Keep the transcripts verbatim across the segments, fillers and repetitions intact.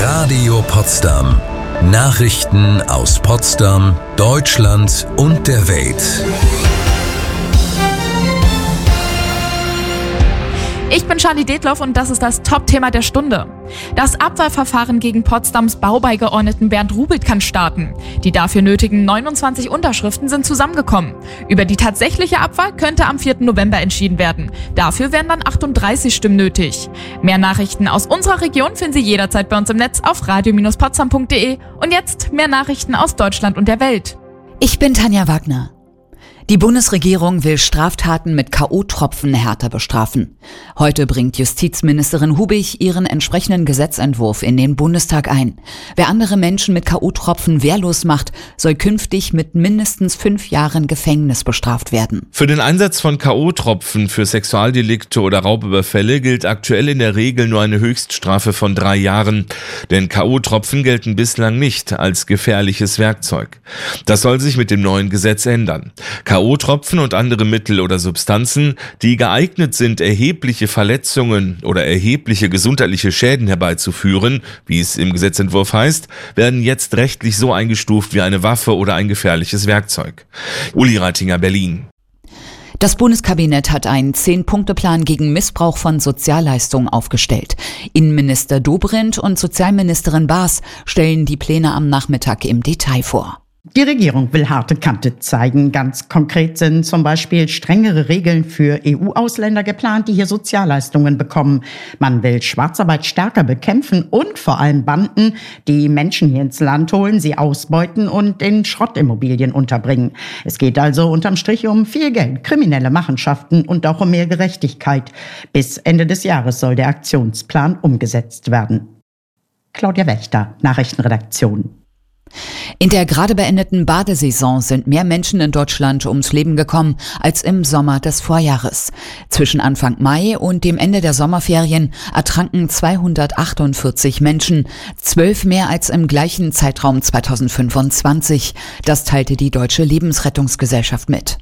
Radio Potsdam. Nachrichten aus Potsdam, Deutschland und der Welt. Ich bin Charlie Detloff und das ist das Top-Thema der Stunde. Das Abwahlverfahren gegen Potsdams Baubeigeordneten Bernd Rubelt kann starten. Die dafür nötigen neunundzwanzig Unterschriften sind zusammengekommen. Über die tatsächliche Abwahl könnte am vierten November entschieden werden. Dafür wären dann achtunddreißig Stimmen nötig. Mehr Nachrichten aus unserer Region finden Sie jederzeit bei uns im Netz auf radio Bindestrich potsdam punkt de. Und jetzt mehr Nachrichten aus Deutschland und der Welt. Ich bin Tanja Wagner. Die Bundesregierung will Straftaten mit K O-Tropfen härter bestrafen. Heute bringt Justizministerin Hubig ihren entsprechenden Gesetzentwurf in den Bundestag ein. Wer andere Menschen mit K O-Tropfen wehrlos macht, soll künftig mit mindestens fünf Jahren Gefängnis bestraft werden. Für den Einsatz von K O-Tropfen für Sexualdelikte oder Raubüberfälle gilt aktuell in der Regel nur eine Höchststrafe von drei Jahren. Denn K O-Tropfen gelten bislang nicht als gefährliches Werkzeug. Das soll sich mit dem neuen Gesetz ändern. K O-Tropfen und andere Mittel oder Substanzen, die geeignet sind, erhebliche Verletzungen oder erhebliche gesundheitliche Schäden herbeizuführen, wie es im Gesetzentwurf heißt, werden jetzt rechtlich so eingestuft wie eine Waffe oder ein gefährliches Werkzeug. Uli Reitinger, Berlin. Das Bundeskabinett hat einen Zehn-Punkte-Plan gegen Missbrauch von Sozialleistungen aufgestellt. Innenminister Dobrindt und Sozialministerin Baas stellen die Pläne am Nachmittag im Detail vor. Die Regierung will harte Kante zeigen. Ganz konkret sind zum Beispiel strengere Regeln für E U-Ausländer geplant, die hier Sozialleistungen bekommen. Man will Schwarzarbeit stärker bekämpfen und vor allem Banden, die Menschen hier ins Land holen, sie ausbeuten und in Schrottimmobilien unterbringen. Es geht also unterm Strich um viel Geld, kriminelle Machenschaften und auch um mehr Gerechtigkeit. Bis Ende des Jahres soll der Aktionsplan umgesetzt werden. Claudia Wächter, Nachrichtenredaktion. In der gerade beendeten Badesaison sind mehr Menschen in Deutschland ums Leben gekommen als im Sommer des Vorjahres. Zwischen Anfang Mai und dem Ende der Sommerferien ertranken zweihundertachtundvierzig Menschen, zwölf mehr als im gleichen Zeitraum zweitausendfünfundzwanzig. Das teilte die Deutsche Lebensrettungsgesellschaft mit.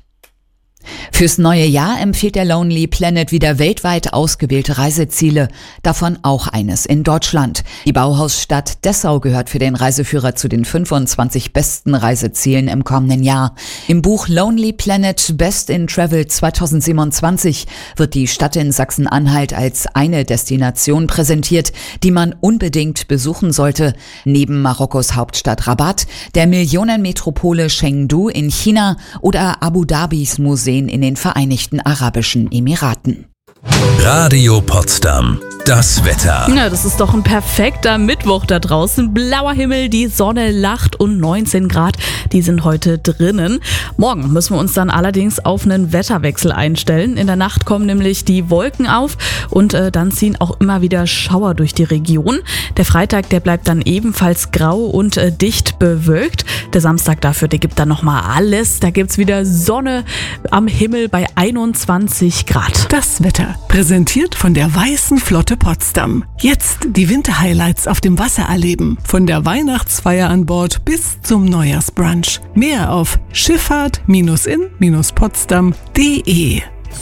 Fürs neue Jahr empfiehlt der Lonely Planet wieder weltweit ausgewählte Reiseziele, davon auch eines in Deutschland. Die Bauhausstadt Dessau gehört für den Reiseführer zu den fünfundzwanzig besten Reisezielen im kommenden Jahr. Im Buch Lonely Planet Best in Travel zweitausendsiebenundzwanzig wird die Stadt in Sachsen-Anhalt als eine Destination präsentiert, die man unbedingt besuchen sollte. Neben Marokkos Hauptstadt Rabat, der Millionenmetropole Chengdu in China oder Abu Dhabis Museen in den Vereinigten Arabischen Emiraten. Radio Potsdam. Das Wetter. Ja, das ist doch ein perfekter Mittwoch da draußen. Blauer Himmel, die Sonne lacht und neunzehn Grad, die sind heute drinnen. Morgen müssen wir uns dann allerdings auf einen Wetterwechsel einstellen. In der Nacht kommen nämlich die Wolken auf und äh, dann ziehen auch immer wieder Schauer durch die Region. Der Freitag, der bleibt dann ebenfalls grau und äh, dicht bewölkt. Der Samstag dafür, der gibt dann nochmal alles. Da gibt's wieder Sonne am Himmel bei einundzwanzig Grad. Das Wetter, präsentiert von der Weißen Flotte Potsdam. Jetzt die Winterhighlights auf dem Wasser erleben. Von der Weihnachtsfeier an Bord bis zum Neujahrsbrunch. Mehr auf schifffahrt in potsdam punkt de.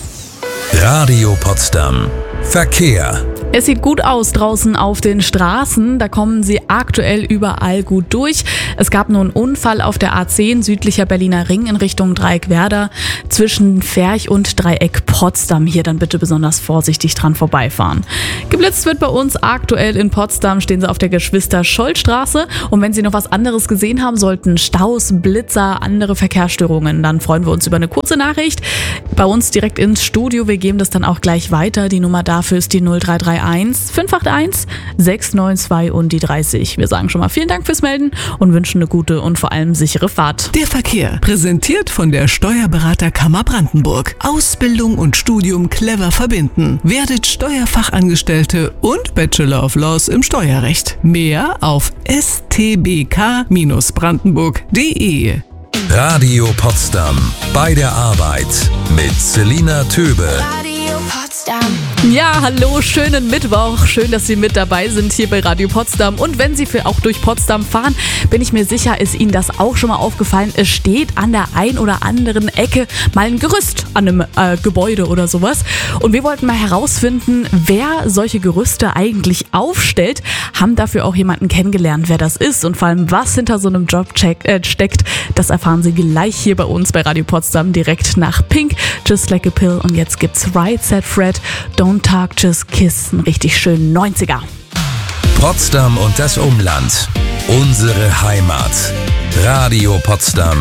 Radio Potsdam. Verkehr. Es sieht gut aus draußen auf den Straßen, da kommen sie aktuell überall gut durch. Es gab nur einen Unfall auf der A zehn südlicher Berliner Ring in Richtung Dreieck-Werder zwischen Ferch und Dreieck Potsdam. Hier dann bitte besonders vorsichtig dran vorbeifahren. Geblitzt wird bei uns aktuell in Potsdam, stehen sie auf der Geschwister-Scholl-Straße. Und wenn Sie noch was anderes gesehen haben sollten, Staus, Blitzer, andere Verkehrsstörungen, dann freuen wir uns über eine kurze Nachricht. Bei uns direkt ins Studio, wir geben das dann auch gleich weiter. Die Nummer dafür ist die null drei drei eins fünf acht eins sechs neun zwei und die dreißig. Wir sagen schon mal vielen Dank fürs Melden und wünschen eine gute und vor allem sichere Fahrt. Der Verkehr, präsentiert von der Steuerberaterkammer Brandenburg. Ausbildung und Studium clever verbinden. Werdet Steuerfachangestellte und Bachelor of Laws im Steuerrecht. Mehr auf s t b k Bindestrich brandenburg punkt de. Radio Potsdam. Bei der Arbeit mit Selina Töbe. Radio Potsdam. Potsdam. Ja, hallo, schönen Mittwoch. Schön, dass Sie mit dabei sind hier bei Radio Potsdam. Und wenn Sie für auch durch Potsdam fahren, bin ich mir sicher, ist Ihnen das auch schon mal aufgefallen. Es steht an der ein oder anderen Ecke mal ein Gerüst an einem äh, Gebäude oder sowas. Und wir wollten mal herausfinden, wer solche Gerüste eigentlich aufstellt, haben dafür auch jemanden kennengelernt, wer das ist und vor allem, was hinter so einem Job check, äh, steckt. Das erfahren Sie gleich hier bei uns bei Radio Potsdam direkt nach Pink, Just Like a Pill. Und jetzt gibt's Right Said Fred, Don't Talk, Just Kiss, ein richtig schönen neunziger. Potsdam und das Umland. Unsere Heimat. Radio Potsdam.